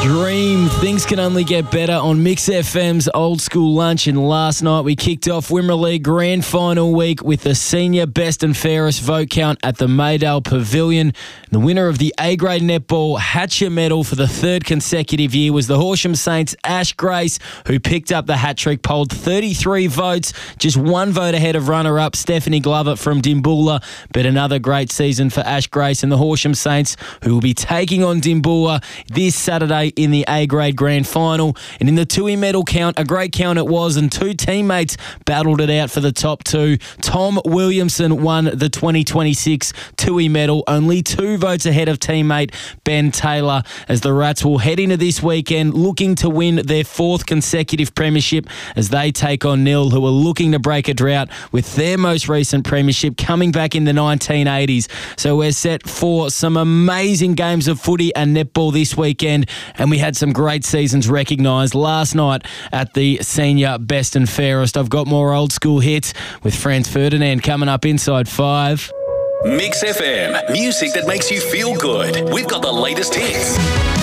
Dream. Things can only get better on Mix FM's Old School Lunch. And last night we kicked off Wimmera League Grand Final week with the senior best and fairest vote count at the Maydale Pavilion. The winner of the A-grade netball Hatcher medal for the third consecutive year was the Horsham Saints' Ash Grace, who picked up the hat-trick, polled 33 votes, just one vote ahead of runner-up Stephanie Glover from Dimboola. But another great season for Ash Grace and the Horsham Saints, who will be taking on Dimboola this Saturday in the A-grade grand final. And in the Toohey medal count, a great count it was, and two teammates battled it out for the top two. Tom Williamson won the 2026 Toohey medal, only 2 votes ahead of teammate Ben Taylor, as the Rats will head into this weekend looking to win their 4th consecutive premiership as they take on Nil, who are looking to break a drought with their most recent premiership coming back in the 1980s. So we're set for some amazing games of footy and netball this weekend, and we had some great seasons recognised last night at the Senior Best and Fairest. I've got more old school hits with Franz Ferdinand coming up inside 5. Mix FM, music that makes you feel good. We've got the latest hits.